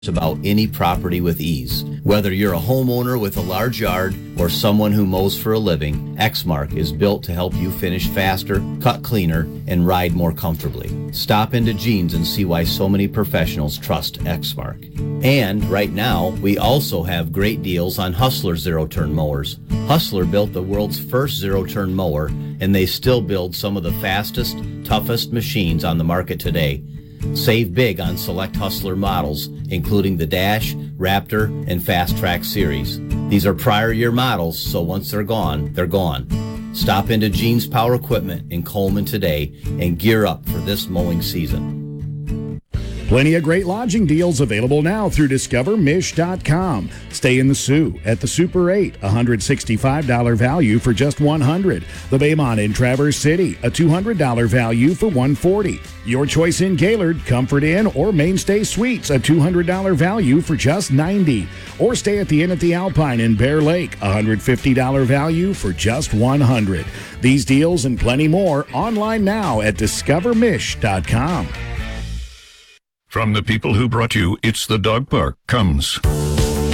about any property with ease. Whether you're a homeowner with a large yard or someone who mows for a living, Exmark is built to help you finish faster, cut cleaner, and ride more comfortably. Stop into Gene's and see why so many professionals trust Exmark. And right now, we also have great deals on Hustler zero-turn mowers. Hustler built the world's first zero-turn mower, and they still build some of the fastest, toughest machines on the market today. Save big on select Hustler models, including the Dash, Raptor, and Fast Track series. These are prior year models, so once they're gone, they're gone. Stop into Gene's Power Equipment in Coleman today and gear up for this mowing season. Plenty of great lodging deals available now through DiscoverMish.com. Stay in the Sioux at the Super 8, $165 value for just $100. The Baymont in Traverse City, a $200 value for $140. Your choice in Gaylord, Comfort Inn, or Mainstay Suites, a $200 value for just $90. Or stay at the Inn at the Alpine in Bear Lake, $150 value for just $100. These deals and plenty more online now at DiscoverMish.com. From the people who brought you It's the Dog Park comes